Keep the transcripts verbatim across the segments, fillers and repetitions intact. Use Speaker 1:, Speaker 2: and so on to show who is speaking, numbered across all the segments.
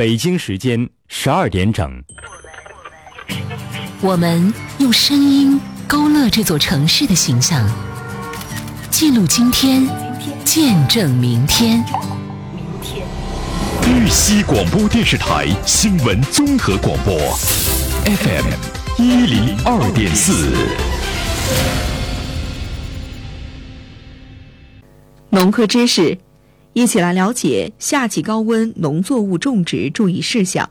Speaker 1: 北京时间十二点整。
Speaker 2: 我们用声音勾勒这座城市的形象，记录今天，见证明天。
Speaker 3: 豫西广播电视台新闻综合广播 F M 一零二点四。
Speaker 4: 农科知识，一起来了解夏季高温农作物种植注意事项。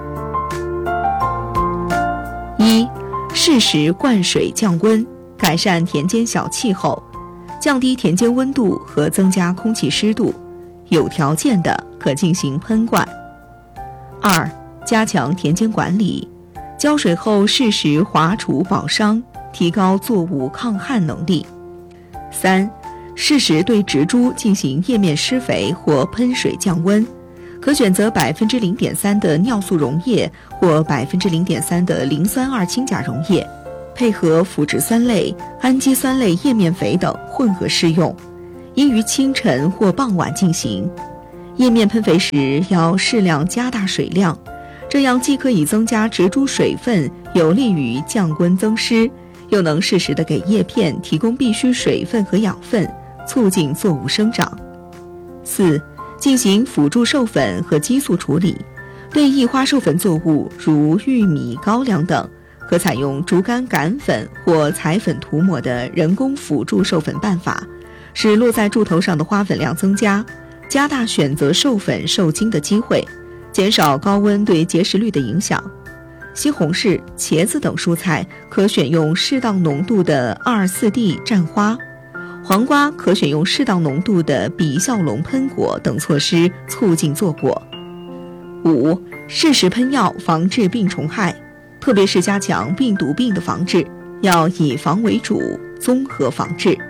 Speaker 4: 一、适时灌水降温，改善田间小气候，降低田间温度和增加空气湿度，有条件的可进行喷灌。二、加强田间管理，浇水后适时划除保墒，提高作物抗旱能力。三、适时对植株进行叶面施肥或喷水降温，可选择百分之零点三的尿素溶液或百分之零点三的磷酸二氢钾溶液，配合腐殖酸类、氨基酸类叶面肥等混合施用，应于清晨或傍晚进行。叶面喷肥时要适量加大水量，这样既可以增加植株水分，有利于降温增湿，又能适时地给叶片提供必需水分和养分，促进作物生长。四、进行辅助授粉和激素处理，对异花授粉作物如玉米、高粱等，可采用竹竿杆粉或彩粉涂抹的人工辅助授粉办法，使落在柱头上的花粉量增加，加大选择授粉受精的机会，减少高温对结实率的影响。西红柿、茄子等蔬菜可选用适当浓度的 二四 D 蘸花，黄瓜可选用适当浓度的比效龙喷果等措施促进坐果。五、适时喷药防治病虫害，特别是加强病毒病的防治，要以防为主，综合防治。